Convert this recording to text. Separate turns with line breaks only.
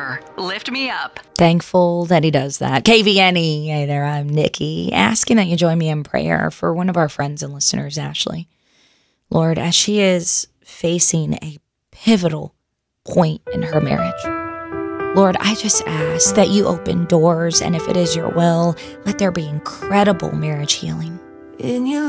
Anchor. Lift me up.
Thankful that he does that. KVNE. Hey there, I'm Nikki, asking that you join me in prayer for one of our friends and listeners, Ashley. Lord, as she is facing a pivotal point in her marriage, Lord, I just ask that you open doors, and if it is your will, let there be incredible marriage healing.
In your